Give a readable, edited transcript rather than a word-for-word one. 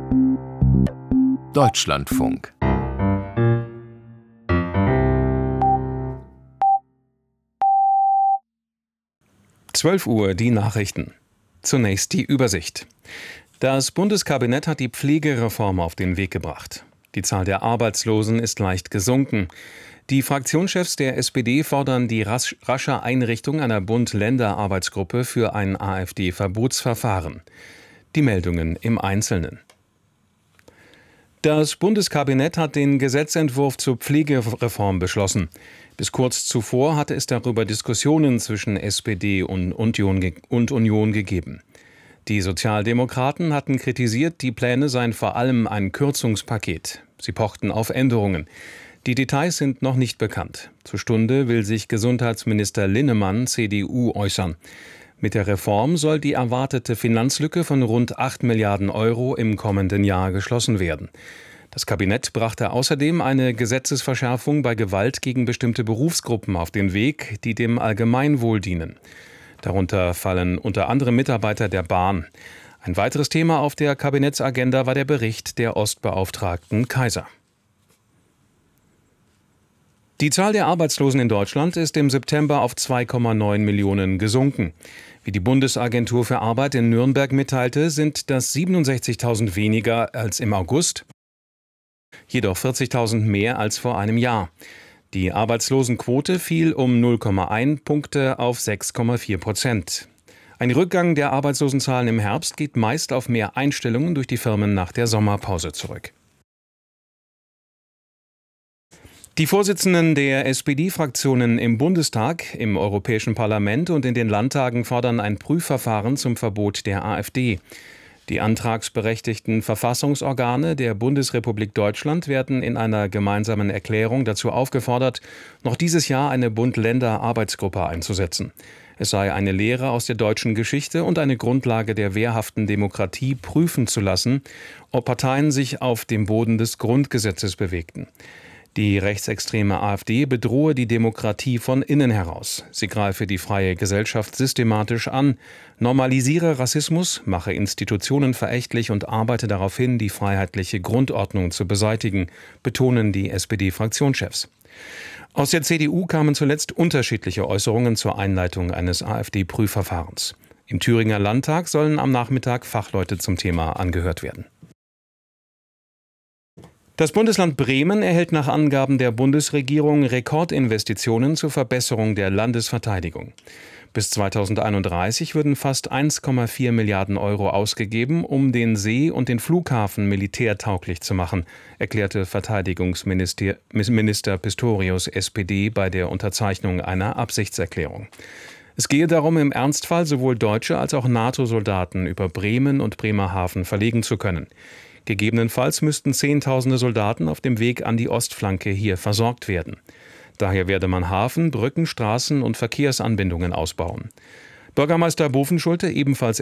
Deutschlandfunk. Uhr die Nachrichten. Zunächst die Übersicht. Das Bundeskabinett hat die Pflegereform auf den Weg gebracht. Die Zahl der Arbeitslosen ist leicht gesunken. Die Fraktionschefs der SPD fordern die rasche Einrichtung einer Bund-Länder-Arbeitsgruppe für ein AfD-Verbotsverfahren. Die Meldungen im Einzelnen. Das Bundeskabinett hat den Gesetzentwurf zur Pflegereform beschlossen. Bis kurz zuvor hatte es darüber Diskussionen zwischen SPD und Union gegeben. Die Sozialdemokraten hatten kritisiert, die Pläne seien vor allem ein Kürzungspaket. Sie pochten auf Änderungen. Die Details sind noch nicht bekannt. Zur Stunde will sich Gesundheitsminister Linnemann, CDU, äußern. Mit der Reform soll die erwartete Finanzlücke von rund 8 Milliarden Euro im kommenden Jahr geschlossen werden. Das Kabinett brachte außerdem eine Gesetzesverschärfung bei Gewalt gegen bestimmte Berufsgruppen auf den Weg, die dem Allgemeinwohl dienen. Darunter fallen unter anderem Mitarbeiter der Bahn. Ein weiteres Thema auf der Kabinettsagenda war der Bericht der Ostbeauftragten Kaiser. Die Zahl der Arbeitslosen in Deutschland ist im September auf 2,9 Millionen gesunken. Wie die Bundesagentur für Arbeit in Nürnberg mitteilte, sind das 67.000 weniger als im August, jedoch 40.000 mehr als vor einem Jahr. Die Arbeitslosenquote fiel um 0,1 Punkte auf 6,4%. Ein Rückgang der Arbeitslosenzahlen im Herbst geht meist auf mehr Einstellungen durch die Firmen nach der Sommerpause zurück. Die Vorsitzenden der SPD-Fraktionen im Bundestag, im Europäischen Parlament und in den Landtagen fordern ein Prüfverfahren zum Verbot der AfD. Die antragsberechtigten Verfassungsorgane der Bundesrepublik Deutschland werden in einer gemeinsamen Erklärung dazu aufgefordert, noch dieses Jahr eine Bund-Länder-Arbeitsgruppe einzusetzen. Es sei eine Lehre aus der deutschen Geschichte und eine Grundlage der wehrhaften Demokratie prüfen zu lassen, ob Parteien sich auf dem Boden des Grundgesetzes bewegten. Die rechtsextreme AfD bedrohe die Demokratie von innen heraus. Sie greife die freie Gesellschaft systematisch an, normalisiere Rassismus, mache Institutionen verächtlich und arbeite darauf hin, die freiheitliche Grundordnung zu beseitigen, betonen die SPD-Fraktionschefs. Aus der CDU kamen zuletzt unterschiedliche Äußerungen zur Einleitung eines AfD-Prüfverfahrens. Im Thüringer Landtag sollen am Nachmittag Fachleute zum Thema angehört werden. Das Bundesland Bremen erhält nach Angaben der Bundesregierung Rekordinvestitionen zur Verbesserung der Landesverteidigung. Bis 2031 würden fast 1,4 Milliarden Euro ausgegeben, um den See und den Flughafen militärtauglich zu machen, erklärte Verteidigungsminister Pistorius, SPD, bei der Unterzeichnung einer Absichtserklärung. Es gehe darum, im Ernstfall sowohl deutsche als auch NATO-Soldaten über Bremen und Bremerhaven verlegen zu können. Gegebenenfalls müssten Zehntausende Soldaten auf dem Weg an die Ostflanke hier versorgt werden. Daher werde man Hafen, Brücken, Straßen und Verkehrsanbindungen ausbauen. Bürgermeister Bovenschulte, ebenfalls